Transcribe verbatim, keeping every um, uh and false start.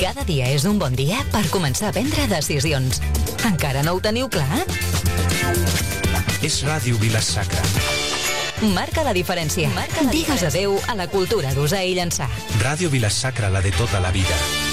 Cada dia és un bon dia per començar a prendre decisions. Encara no ho teniu clar? És Ràdio Vila-sacra. Marca la diferència. Marca la Digues diferència. Adéu a la cultura d'usar i llançar. Ràdio Vila-sacra, la de tota la vida.